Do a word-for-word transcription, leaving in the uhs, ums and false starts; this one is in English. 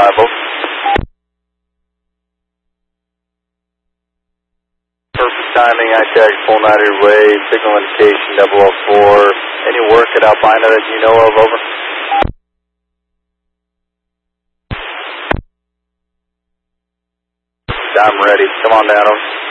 five, over. Perfect timing, I tag full ninety way, signal indication double oh four. Any work at Albina that you know of, over? I'm ready, come on down, over.